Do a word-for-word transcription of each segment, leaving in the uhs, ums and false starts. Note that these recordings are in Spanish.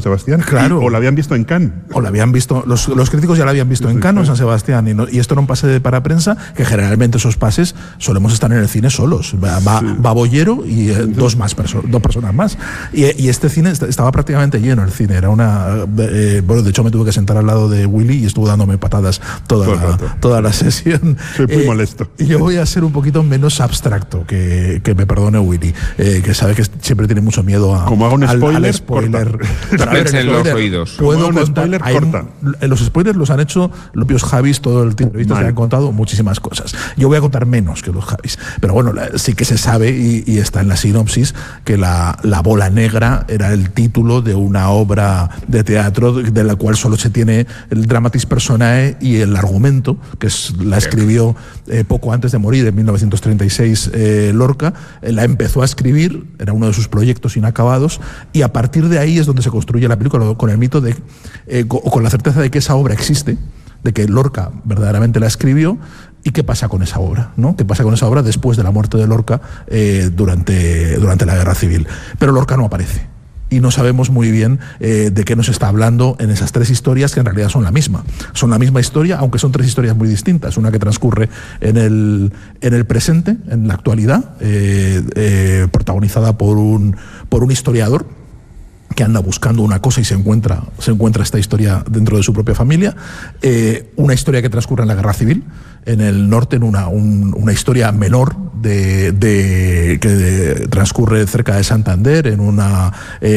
Sebastián. Claro. Y, o la habían visto en Cannes. O la habían visto, los, los críticos ya la habían visto en Cannes o en San Sebastián. Y, no, y esto era un pase para prensa, que generalmente esos pases solemos estar en el cine solos. Va, va, sí. va Bollero y eh, dos, más perso dos personas más. Y, y este cine est estaba prácticamente lleno, el cine. Era una. Eh, bueno, de hecho me tuve que sentar al lado de Willy y estuvo dándome patadas toda, la, toda la sesión. Soy muy eh, molesto. Y yo voy a ser un poquito menos abstracto, que, que me perdone Willy, eh, que sabe que siempre tiene mucho miedo a. Como hago un spoiler, al, al spoiler. Tapense en los oídos. Puedo un contar, spoiler, hay, corta. Los spoilers los han hecho los propios Javis, todo el tiempo que han contado muchísimas cosas. Yo voy a contar menos que los Javis, pero bueno, sí que se sabe y, y está en la sinopsis que la, la bola negra era el título de una obra de teatro de la cual solo se tiene el dramatis personae y el argumento, que es, la escribió eh, poco antes de morir, en mil novecientos treinta y seis, eh, Lorca, eh, la empezó a escribir, era uno de sus proyectos inacabados, y a partir de ahí es donde se construye la película, con el mito de, eh, o con la certeza de que esa obra existe, de que Lorca verdaderamente la escribió. ¿Y qué pasa con esa obra? ¿no? ¿Qué pasa con esa obra después de la muerte de Lorca eh, durante, durante la Guerra Civil? Pero Lorca no aparece. Y no sabemos muy bien eh, de qué nos está hablando en esas tres historias, que en realidad son la misma. Son la misma historia, aunque son tres historias muy distintas. Una que transcurre en el, en el presente, en la actualidad, eh, eh, protagonizada por un, por un historiador que anda buscando una cosa y se encuentra, se encuentra esta historia dentro de su propia familia. Eh, una historia que transcurre en la Guerra Civil, en el norte, en una, un, una historia menor de, de, que de, transcurre cerca de Santander, en, una,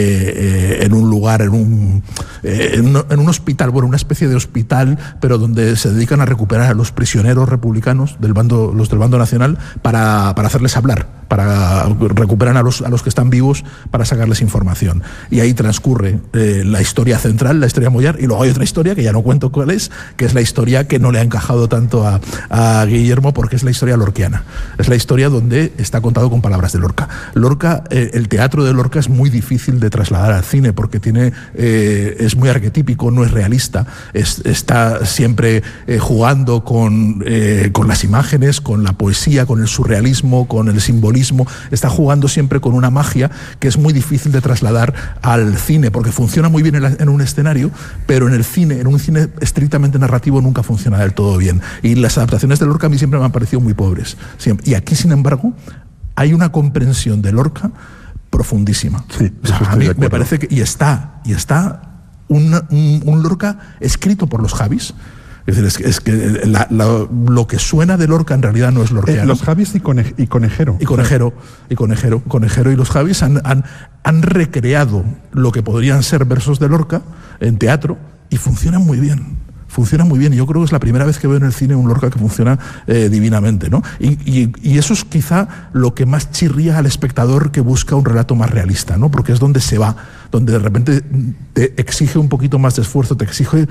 eh, eh, en un lugar, en un, eh, en, un, en un hospital, bueno, una especie de hospital, pero donde se dedican a recuperar a los prisioneros republicanos, del bando, los del bando nacional, para, para hacerles hablar, para recuperar a los, a los que están vivos, para sacarles información. Y ahí transcurre eh, la historia central, la historia Moyar, y luego hay otra historia, que ya no cuento cuál es, que es la historia que no le ha encajado tanto a a Guillermo, porque es la historia lorquiana. Es la historia donde está contado con palabras de Lorca. Lorca, eh, el teatro de Lorca es muy difícil de trasladar al cine porque tiene, eh, es muy arquetípico, no es realista, es, está siempre eh, jugando con, eh, con las imágenes, con la poesía, con el surrealismo, con el simbolismo, está jugando siempre con una magia que es muy difícil de trasladar al cine, porque funciona muy bien en, la, en un escenario, pero en el cine, en un cine estrictamente narrativo, nunca funciona del todo bien. Y las adaptaciones de Lorca a mí siempre me han parecido muy pobres. Siempre. Y aquí, sin embargo, hay una comprensión de Lorca profundísima. Sí, o sea, a mí me parece que y está y está un, un, un Lorca escrito por los Javis. Es decir, es que, es que la, la, lo que suena de Lorca en realidad no es lorquiano. Eh, los Javis y, Cone, y Conejero. Y Conejero, y Conejero, Conejero y los Javis han, han, han recreado lo que podrían ser versos de Lorca en teatro y funcionan muy bien. Funciona muy bien y yo creo que es la primera vez que veo en el cine un Lorca que funciona eh, divinamente, ¿no? Y, y, y eso es quizá lo que más chirría al espectador que busca un relato más realista, ¿no? Porque es donde se va, donde de repente te exige un poquito más de esfuerzo, te exige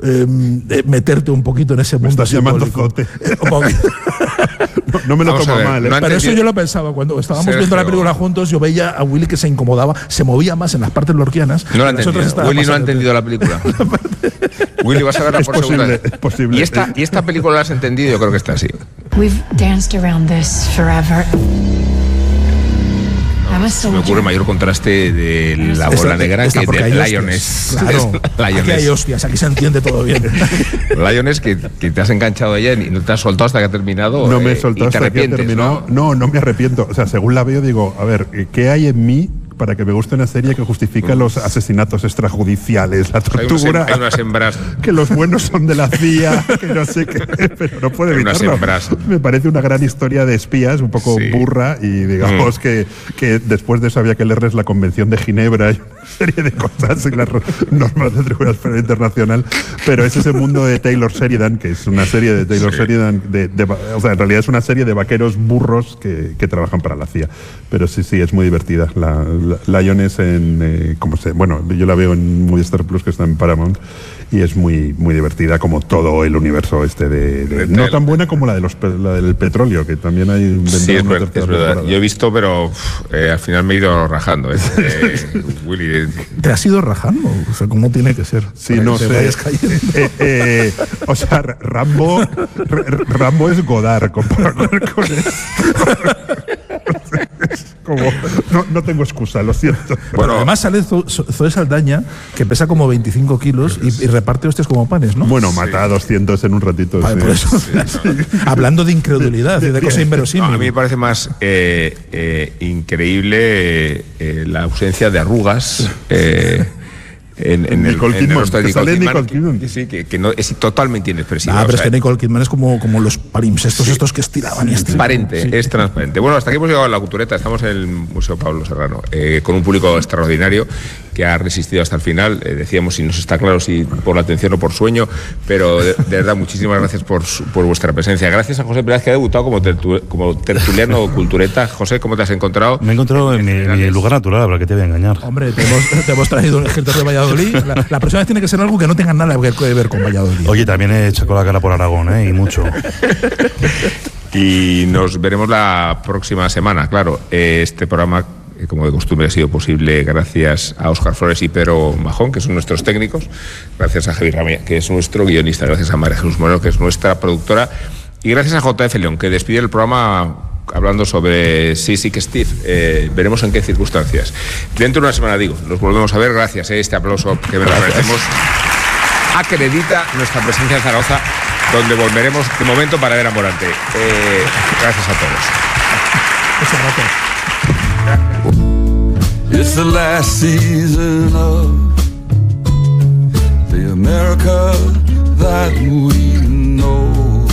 eh, meterte un poquito en ese mundo. Me estás llamando Zote. No, no me lo tomo ver, mal, ¿eh? no Pero eso yo lo pensaba. Cuando estábamos Sergio. viendo la película juntos, yo veía a Willy que se incomodaba, se movía más en las partes lorquianas. No lo ha entendido. Willy no ha entendido la película. Willy, vas a verla Es por posible, segunda vez. es posible. Y esta, y esta película la has entendido, yo creo que está así. We've danced around this forever. Se me ocurre mayor contraste de la bola negra que de Lioness. Claro, aquí hay hostias, aquí se entiende todo bien. Lioness, que, que te has enganchado a ella y no te has soltado hasta que ha terminado. No me he eh, soltado y te hasta que ha arrepientes, terminado. ¿no? No, no me arrepiento. O sea, según la veo, digo, a ver, ¿qué hay en mí para que me guste una serie que justifica los asesinatos extrajudiciales, la tortura, hay unas hembras, que los buenos son de la C I A, que no sé qué, pero no puede evitarlo. Me parece una gran historia de espías, un poco sí. burra, y digamos mm. que, que después de eso había que leerles la Convención de Ginebra y una serie de cosas en las normas del Tribunal Penal Internacional, pero es ese mundo de Taylor Sheridan, que es una serie de Taylor sí. Sheridan, de, de, o sea, en realidad es una serie de vaqueros burros que, que trabajan para la C I A, pero sí, sí, es muy divertida. La, la Lioness en, eh, como se, bueno, yo la veo en Movistar Plus, que está en Paramount, y es muy muy divertida, como todo el universo este de, de no tan buena como la de los la del petróleo, que también hay. Sí, es, ver, es verdad. Yo he visto, pero uf, eh, al final me he ido rajando. Eh, eh, Willy, eh. ¿Te has ido rajando? O sea, ¿cómo tiene que ser? Sí, no sé. Eh, eh, eh, o sea, Rambo, Rambo es Godard comparado con esto. como, no, no tengo excusa, lo siento. Bueno, además sale Zoe Saldaña, que pesa como veinticinco kilos y, y reparte hostias como panes, ¿no? Bueno, mata sí. a doscientos en un ratito. Vale, sí. Por eso, sí, no. Hablando de incredulidad, de, de, de cosa inverosímil. No, a mí me parece más eh, eh, increíble eh, la ausencia de arrugas. Eh, En, en Nicole el, Kidman, en el que sale Nicole Kidman. Sí, que, que no, es totalmente inexpresiva. Ah, pero o sea, es que Nicole Kidman es como, como los palimpsestos sí, estos que estiraban y estiraban. Transparente, sí. Es transparente. Bueno, hasta aquí hemos llegado a la cultureta. Estamos en el Museo Pablo Serrano, eh, con un público extraordinario que ha resistido hasta el final. Eh, decíamos, si no está claro si por la atención o por sueño, pero de, de verdad, muchísimas gracias por, por vuestra presencia. Gracias a José Pérez, que ha debutado como, tertu, como tertuliano cultureta. José, ¿cómo te has encontrado? Me he encontrado en, en mi, mi lugar natural, para que te voy a engañar. Hombre, te hemos, te hemos traído un ejército de Valladolid. La, la próxima vez tiene que ser algo que no tenga nada que ver con Valladolid. Oye, también he echado la cara por Aragón, ¿eh? Y mucho. Y nos veremos la próxima semana, claro. Este programa, como de costumbre, ha sido posible gracias a Óscar Flores y Pedro Majón, que son nuestros técnicos, gracias a Javi Ramírez, que es nuestro guionista, gracias a María Jesús Moreno, que es nuestra productora, y gracias a J F León, que despide el programa hablando sobre Sick Steve. Eh, veremos en qué circunstancias. Dentro de una semana, digo, nos volvemos a ver. Gracias, eh, este aplauso que nos agradecemos acredita nuestra presencia en Zaragoza, donde volveremos de momento para ver a Morante. Eh, gracias a todos. It's the last season of the America that we know.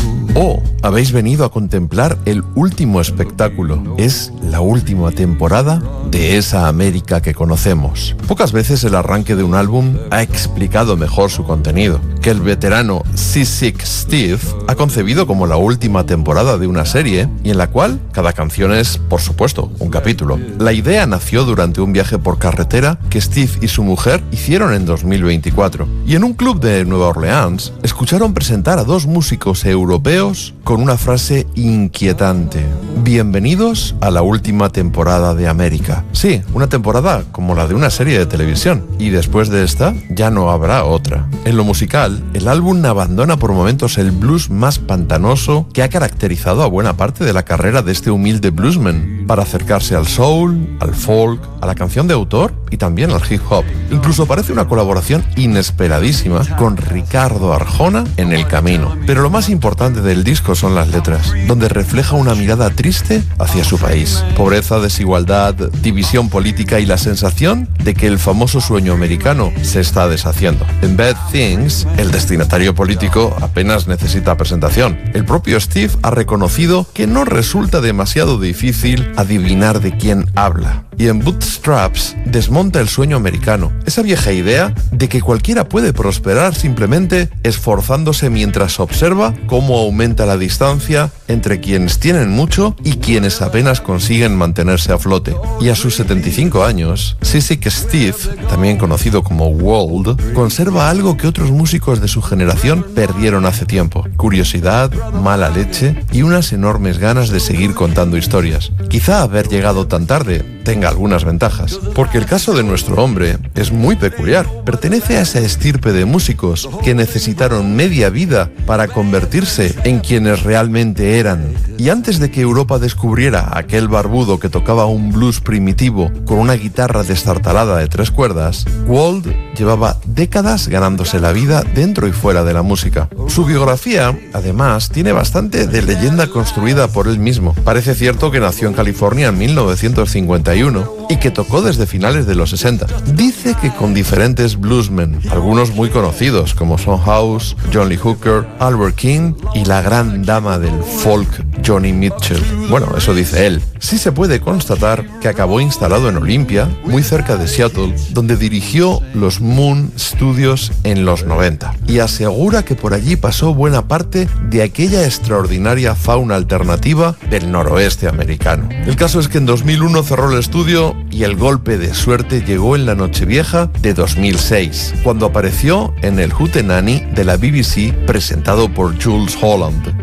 Oh, habéis venido a contemplar el último espectáculo. Es la última temporada de esa América que conocemos. Pocas veces el arranque de un álbum ha explicado mejor su contenido, que el veterano Seasick Steve ha concebido como la última temporada de una serie y en la cual cada canción es, por supuesto, un capítulo. La idea nació durante un viaje por carretera que Steve y su mujer hicieron en dos mil veinticuatro, y en un club de Nueva Orleans escucharon presentar a dos músicos europeos con una frase inquietante: bienvenidos a la última temporada de América. Sí, una temporada como la de una serie de televisión, y después de esta ya no habrá otra. En lo musical, el álbum abandona por momentos el blues más pantanoso que ha caracterizado a buena parte de la carrera de este humilde bluesman, para acercarse al soul, al folk, a la canción de autor y también al hip hop. Incluso parece una colaboración inesperadísima con Ricardo Arjona en el camino. Pero lo más importante del disco son las letras, donde refleja una mirada triste hacia su país. Pobreza, desigualdad, división política y la sensación de que el famoso sueño americano se está deshaciendo. En Bad Things, el destinatario político apenas necesita presentación. El propio Steve ha reconocido que no resulta demasiado difícil adivinar de quién habla. Y en Bootstraps desmonta el sueño americano, esa vieja idea de que cualquiera puede prosperar simplemente esforzándose mientras observa cómo aumenta la distancia entre quienes tienen mucho y quienes apenas consiguen mantenerse a flote. Y a sus setenta y cinco años, Seasick Steve, también conocido como World, conserva algo que otros músicos de su generación perdieron hace tiempo: curiosidad, mala leche y unas enormes ganas de seguir contando historias. Quizá haber llegado tan tarde tenga algunas ventajas, porque el caso de nuestro hombre es muy peculiar. Pertenece a esa estirpe de músicos que necesitaron media vida para convertirse en quienes realmente eran. Y antes de que Europa descubriera aquel barbudo que tocaba un blues primitivo con una guitarra destartalada de tres cuerdas, Wald llevaba décadas ganándose la vida dentro y fuera de la música. Su biografía, además, tiene bastante de leyenda construida por él mismo. Parece cierto que nació en California en mil novecientos cincuenta y uno y que tocó desde finales de los sesenta. Dice que con diferentes bluesmen, algunos muy conocidos como Son House, John Lee Hooker, Albert King y la gran dama del folk Johnny Mitchell. Bueno, eso dice él. Sí se puede constatar que acabó instalado en Olympia, muy cerca de Seattle, donde dirigió los Moon Studios en los noventa, y asegura que por allí pasó buena parte de aquella extraordinaria fauna alternativa del noroeste americano. El caso es que en dos mil uno cerró el estudio y el golpe de suerte llegó en la Nochevieja de dos mil seis, cuando apareció en el Hootenanny de la B B C presentado por Jools Holland.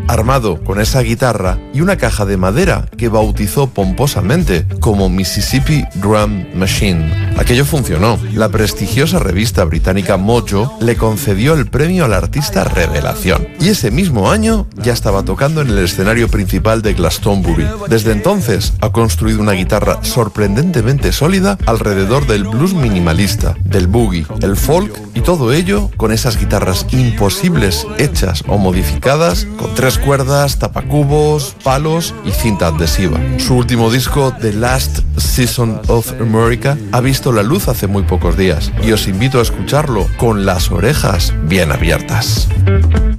armado con esa guitarra y una caja de madera que bautizó pomposamente como Mississippi Drum Machine. Aquello funcionó. La prestigiosa revista británica Mojo le concedió el premio al artista revelación. Y ese mismo año ya estaba tocando en el escenario principal de Glastonbury. Desde entonces ha construido una guitarra sorprendentemente sólida alrededor del blues minimalista, del boogie, el folk y todo ello con esas guitarras imposibles hechas o modificadas con tres cuerdas, tapacubos, palos y cinta adhesiva. Su último disco, The Last Season of America, ha visto la luz hace muy pocos días y os invito a escucharlo con las orejas bien abiertas.